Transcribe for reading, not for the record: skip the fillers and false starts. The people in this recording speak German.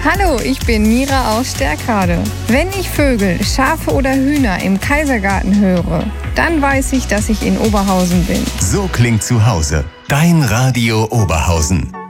Hallo, ich bin Mira aus Stärkrade. Wenn ich Vögel, Schafe oder Hühner im Kaisergarten höre, dann weiß ich, dass ich in Oberhausen bin. So klingt zu Hause. Dein Radio Oberhausen.